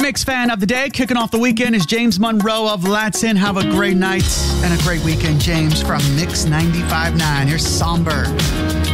Mix fan of the day. Kicking off the weekend is James Monroe of Latson. Have a great night and a great weekend, James, from Mix 95.9. Here's Somber.